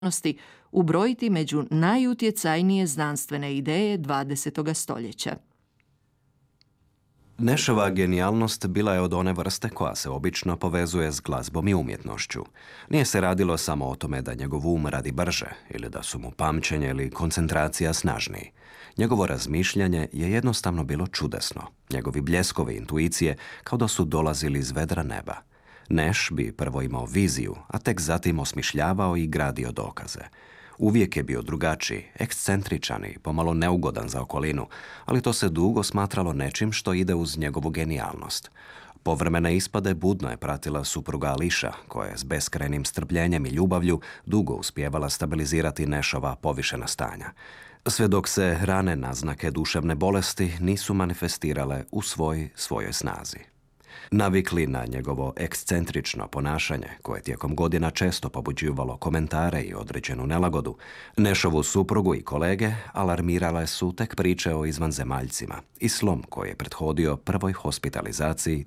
ubrojiti među najutjecajnije znanstvene ideje 20. stoljeća. Nashova genijalnost bila je od one vrste koja se obično povezuje s glazbom i umjetnošću. Nije se radilo samo o tome da njegov um radi brže ili da su mu pamćenje ili koncentracija snažniji. Njegovo razmišljanje je jednostavno bilo čudesno. Njegovi bljeskovi intuicije kao da su dolazili iz vedra neba. Nash bi prvo imao viziju, a tek zatim osmišljavao i gradio dokaze. Uvijek je bio drugačiji, ekscentričan i pomalo neugodan za okolinu, ali to se dugo smatralo nečim što ide uz njegovu genijalnost. Povremene ispade budno je pratila supruga Ališa, koja je s beskrajnim strpljenjem i ljubavlju dugo uspijevala stabilizirati Nashova povišena stanja. Sve dok se rane naznake duševne bolesti nisu manifestirale u svojoj snazi. Navikli na njegovo ekscentrično ponašanje, koje tijekom godina često pobuđivalo komentare i određenu nelagodu, Nashovu suprugu i kolege alarmirale su tek priče o izvanzemaljcima i slom koji je prethodio prvoj hospitalizaciji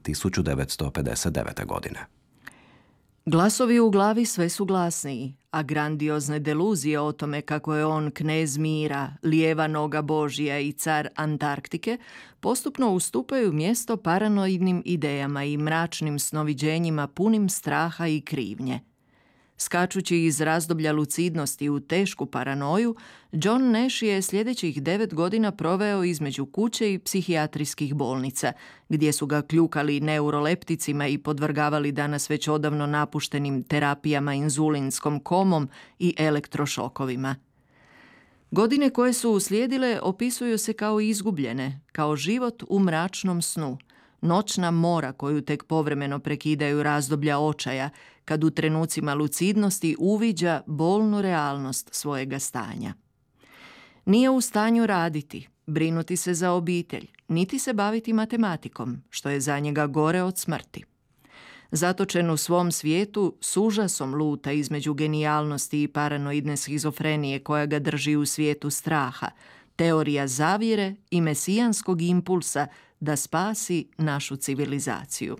1959. godine. Glasovi u glavi sve su glasniji, a grandiozne deluzije o tome kako je on knez mira, lijeva noga Božija i car Antarktike postupno ustupaju mjesto paranoidnim idejama i mračnim snoviđenjima punim straha i krivnje. Skačući iz razdoblja lucidnosti u tešku paranoju, John Nash je sljedećih 9 godina proveo između kuće i psihijatrijskih bolnica, gdje su ga kljukali neurolepticima i podvrgavali danas već odavno napuštenim terapijama inzulinskom komom i elektrošokovima. Godine koje su uslijedile opisuju se kao izgubljene, kao život u mračnom snu, noćna mora koju tek povremeno prekidaju razdoblja očaja, kad u trenucima lucidnosti uviđa bolnu realnost svojega stanja. Nije u stanju raditi, brinuti se za obitelj, niti se baviti matematikom, što je za njega gore od smrti. Zatočen u svom svijetu, s užasom luta između genijalnosti i paranoidne schizofrenije koja ga drži u svijetu straha, teorija zavjere i mesijanskog impulsa da spasi našu civilizaciju.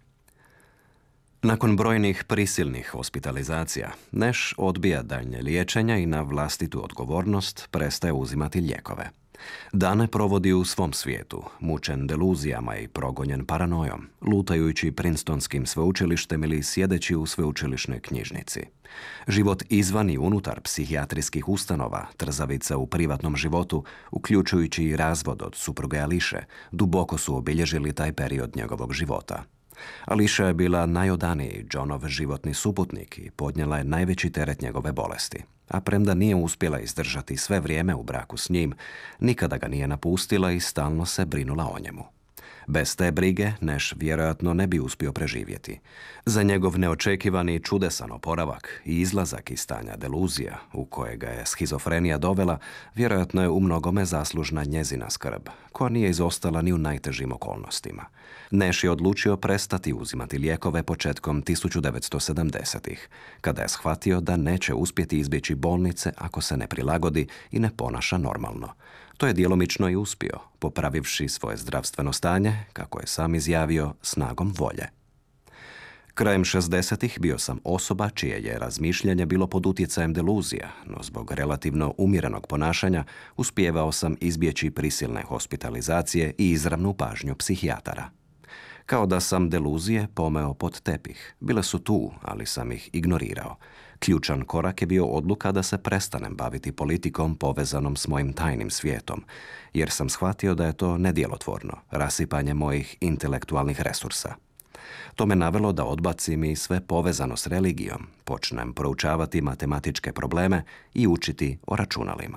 Nakon brojnih prisilnih hospitalizacija, Nash odbija daljnje liječenja i na vlastitu odgovornost prestaje uzimati lijekove. Dane provodi u svom svijetu, mučen deluzijama i progonjen paranojom, lutajući Princetonskim sveučilištem ili sjedeći u sveučilišnoj knjižnici. Život izvan i unutar psihijatrijskih ustanova, trzavica u privatnom životu, uključujući i razvod od supruge Ališe, duboko su obilježili taj period njegovog života. Ališa je bila najodaniji Johnov životni suputnik i podnijela je najveći teret njegove bolesti. A premda nije uspjela izdržati sve vrijeme u braku s njim, nikada ga nije napustila i stalno se brinula o njemu. Bez te brige Nash vjerojatno ne bi uspio preživjeti. Za njegov neočekivani čudesan oporavak i izlazak iz stanja deluzija, u koje ga je schizofrenija dovela, vjerojatno je u mnogome zaslužna njezina skrb, koja nije izostala ni u najtežim okolnostima. Nash je odlučio prestati uzimati lijekove početkom 1970-ih, kada je shvatio da neće uspjeti izbjeći bolnice ako se ne prilagodi i ne ponaša normalno. To je djelomično i uspio, popravivši svoje zdravstveno stanje, kako je sam izjavio, snagom volje. Krajem 60-ih bio sam osoba čije je razmišljanje bilo pod utjecajem deluzija, no zbog relativno umjerenog ponašanja uspijevao sam izbjeći prisilne hospitalizacije i izravnu pažnju psihijatara. Kao da sam deluzije pomeo pod tepih. Bile su tu, ali sam ih ignorirao. Ključan korak je bio odluka da se prestanem baviti politikom povezanom s mojim tajnim svijetom, jer sam shvatio da je to nedjelotvorno, rasipanje mojih intelektualnih resursa. To me navelo da odbacim i sve povezano s religijom, počnem proučavati matematičke probleme i učiti o računalima.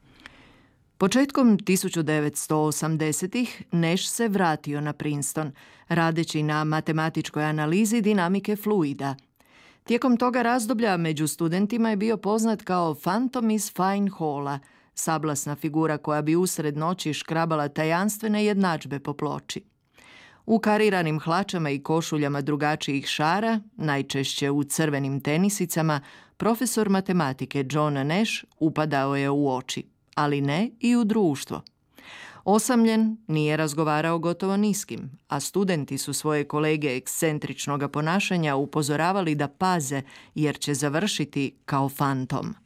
Početkom 1980-ih Nash se vratio na Princeton, radeći na matematičkoj analizi dinamike fluida. Tijekom toga razdoblja među studentima je bio poznat kao Phantom iz Fine Halla, sablasna figura koja bi usred noći škrabala tajanstvene jednadžbe po ploči. U kariranim hlačama i košuljama drugačijih šara, najčešće u crvenim tenisicama, profesor matematike John Nash upadao je u oči, ali ne i u društvo. Osamljen nije razgovarao gotovo ni s kim, a studenti su svoje kolege ekscentričnoga ponašanja upozoravali da paze jer će završiti kao fantom.